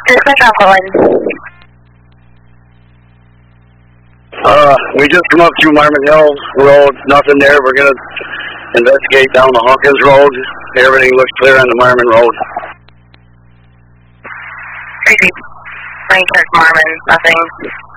Dispatch on Cohen. We just come up through Marmon Hill Road, nothing there. We're going to investigate down the Hawkins Road. Everything looks clear on the Marmon Road. Crazy. Rain check Marmon, nothing.